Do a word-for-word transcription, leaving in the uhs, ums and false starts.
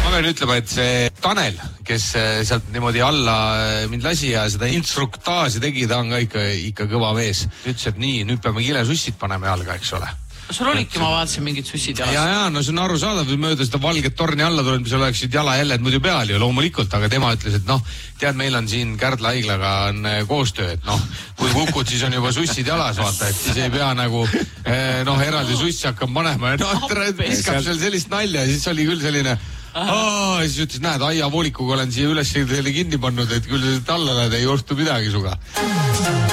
ma pean ütlema, et see Tanel, kes sealt niimoodi alla mind lasi ja seda instruktaaži tegi, ta on ka ikka, ikka kõva mees. Ütles, et nii, nüüd peame kilesussid panema jalga, eks ole. Sul olidki, ma vaatasin mingid sussid jalas. Ja, ja, no see on arusaadav, mööda seda valget torni alla tulnud, mis oleksid jalajäljed muidu peal ju loomulikult, aga tema ütles, et noh, tead, meil on siin Kärdla haiglaga on koostöö, et noh, kui kukud, siis on juba sussid jalas, vaata, et siis ei pea nagu noh, eraldi sussi hakkab panema ja noh, viskab seal sellist nalja ja siis oli küll selline Aa, siis ütles, näed, aiavoolikuga olen siia üles kinni pannud, et küll alla lähed, ei juhtu midagi suga.